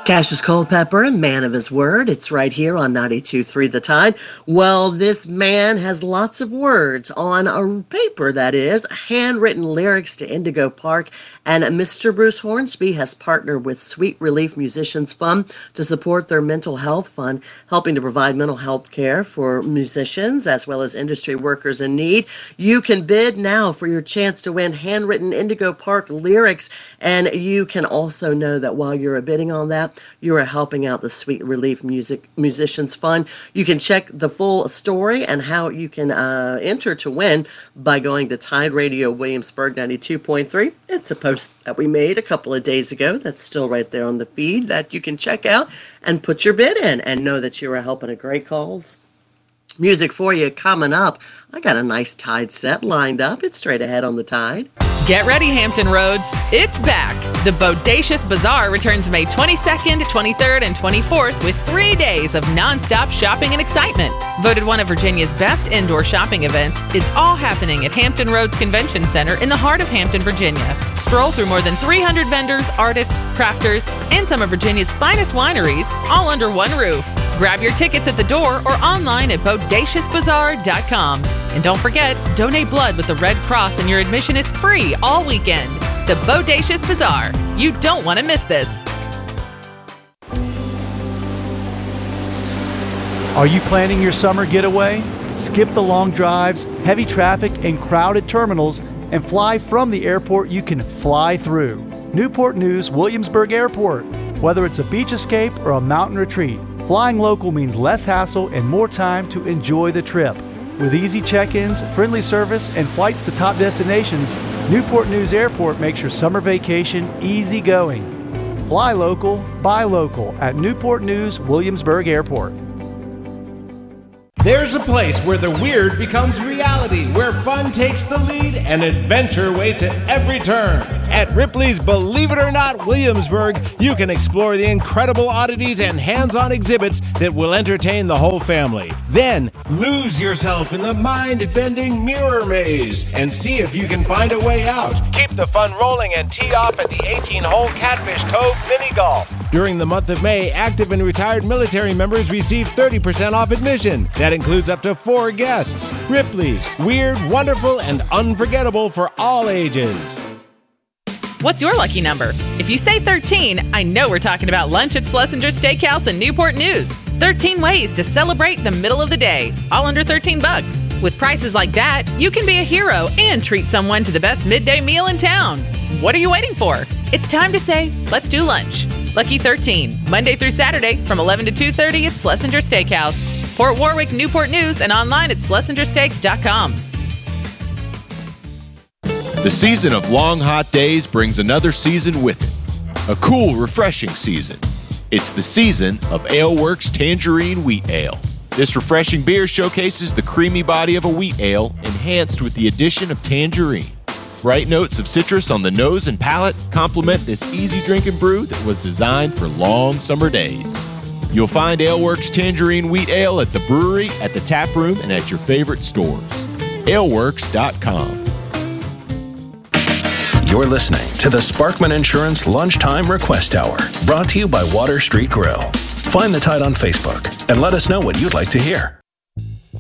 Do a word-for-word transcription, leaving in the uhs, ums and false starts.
Cassius Culpepper, man of his word. It's right here on ninety-two point three The Tide. Well, this man has lots of words on a paper, that is, handwritten lyrics to Indigo Park. And Mister Bruce Hornsby has partnered with Sweet Relief Musicians Fund to support their mental health fund, helping to provide mental health care for musicians as well as industry workers in need. You can bid now for your chance to win handwritten Indigo Park lyrics. And you can also know that while you're bidding on that, you are helping out the Sweet Relief Music Musicians Fund. You can check the full story and how you can uh, enter to win by going to Tide Radio Williamsburg ninety-two point three. It's a post that we made a couple of days ago that's still right there on the feed that you can check out and put your bid in and know that you are helping a great cause. Music for you coming up. I got a nice Tide set lined up. It's straight ahead on the Tide. Get ready, Hampton Roads. It's back. The Bodacious Bazaar returns May twenty-second, twenty-third, and twenty-fourth with three days of nonstop shopping and excitement. Voted one of Virginia's best indoor shopping events, it's all happening at Hampton Roads Convention Center in the heart of Hampton, Virginia. Stroll through more than three hundred vendors, artists, crafters, and some of Virginia's finest wineries, all under one roof. Grab your tickets at the door or online at bodacious bazaar dot com. And don't forget, donate blood with the Red Cross and your admission is free all weekend. The Bodacious Bazaar. You don't want to miss this. Are you planning your summer getaway? Skip the long drives, heavy traffic, and crowded terminals and fly from the airport you can fly through. Newport News Williamsburg Airport. Whether it's a beach escape or a mountain retreat, flying local means less hassle and more time to enjoy the trip. With easy check-ins, friendly service, and flights to top destinations, Newport News Airport makes your summer vacation easy going. Fly local, buy local at Newport News Williamsburg Airport. There's a place where the weird becomes reality, where fun takes the lead and adventure waits at every turn. At Ripley's Believe It or Not Williamsburg, you can explore the incredible oddities and hands-on exhibits that will entertain the whole family. Then, lose yourself in the mind-bending mirror maze and see if you can find a way out. Keep the fun rolling and tee off at the eighteen-hole Catfish Cove Mini Golf. During the month of May, active and retired military members receive thirty percent off admission. That includes up to four guests. Ripley's, weird, wonderful, and unforgettable for all ages. What's your lucky number? If you say thirteen, I know we're talking about lunch at Schlesinger Steakhouse in Newport News. thirteen ways to celebrate the middle of the day, all under thirteen bucks. With prices like that, you can be a hero and treat someone to the best midday meal in town. What are you waiting for? It's time to say, let's do lunch. Lucky thirteen, Monday through Saturday from eleven to two thirty at Schlesinger Steakhouse. Port Warwick, Newport News, and online at schlesinger steaks dot com. The season of long, hot days brings another season with it. A cool, refreshing season. It's the season of AleWorks Tangerine Wheat Ale. This refreshing beer showcases the creamy body of a wheat ale, enhanced with the addition of tangerine. Bright notes of citrus on the nose and palate complement this easy drinking brew that was designed for long summer days. You'll find AleWorks Tangerine Wheat Ale at the brewery, at the tap room, and at your favorite stores. aleworks dot com. You're listening to the Sparkman Insurance Lunchtime Request Hour, brought to you by Water Street Grill. Find the Tide on Facebook and let us know what you'd like to hear.